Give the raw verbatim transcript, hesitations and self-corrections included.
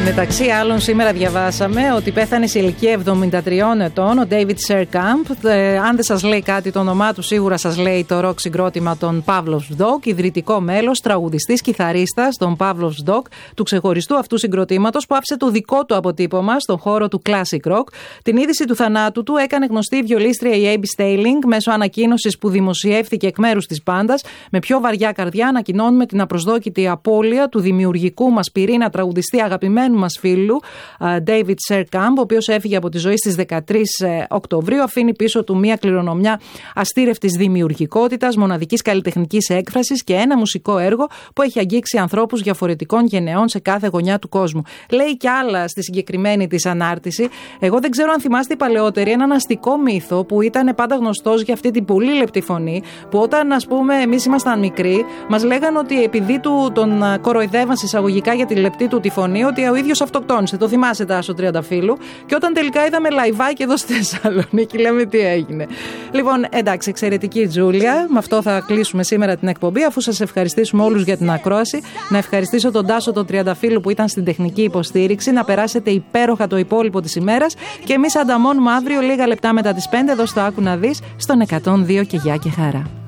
Μεταξύ άλλων, σήμερα διαβάσαμε ότι πέθανε σε ηλικία εβδομήντα τριών ετών ο David Serkamp. Ε, αν δεν σας λέει κάτι το όνομά του, σίγουρα σας λέει το ροκ συγκρότημα των Pavlov's Dog, ιδρυτικό μέλος, τραγουδιστής, κιθαρίστας των Pavlov's Dog, του ξεχωριστού αυτού συγκροτήματος που άφησε το δικό του αποτύπωμα στον χώρο του classic rock. Την είδηση του θανάτου του έκανε γνωστή η βιολίστρια η Abby Staling μέσω ανακοίνωσης που δημοσιεύθηκε εκ μέρους της μπάντας. Με πιο βαριά καρδιά ανακοινώνουμε την απροσδόκητη απώλεια του δημιουργικού μας πυρήνα τραγουδιστή, αγαπημένου μας φίλου David Serkamp, ο οποίος έφυγε από τη ζωή στις δεκατρείς Οκτωβρίου. Αφήνει πίσω του μια κληρονομιά αστήρευτης δημιουργικότητας, μοναδικής καλλιτεχνικής έκφρασης και ένα μουσικό έργο που έχει αγγίξει ανθρώπους διαφορετικών γενεών σε κάθε γωνιά του κόσμου. Λέει κι άλλα στη συγκεκριμένη της ανάρτηση. Εγώ δεν ξέρω αν θυμάστε οι παλαιότεροι έναν αστικό μύθο που ήταν πάντα γνωστός για αυτή την πολύ λεπτή φωνή, που όταν, ας πούμε, εμείς ήμασταν μικροί, μας λέγανε ότι επειδή του τον κοροϊδεύαν εισαγωγικά για τη λεπτή του τη φωνή, ότι ο ίδιος αυτοκτόνησε. Το θυμάσαι, Τάσο Τριανταφύλου? Και όταν τελικά είδαμε λαϊβάκι εδώ στη Θεσσαλονίκη, λέμε τι έγινε. Λοιπόν, εντάξει, εξαιρετική Τζούλια. Με αυτό θα κλείσουμε σήμερα την εκπομπή, αφού σας ευχαριστήσουμε όλους για την ακρόαση. Να ευχαριστήσω τον Τάσο τον Τριανταφύλου που ήταν στην τεχνική υποστήριξη. Να περάσετε υπέροχα το υπόλοιπο της ημέρας. Και εμείς ανταμώνουμε αύριο λίγα λεπτά μετά τις πέντε εδώ στο Άκου να δεις, στον εκατόν δύο και γεια και χαρά.